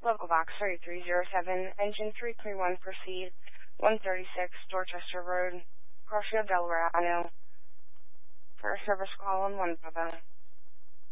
Local Box 3307, Engine 331, proceed. 136 Dorchester Road, Crossfield, Delaware Avenue. For a service call on 1 Bravo.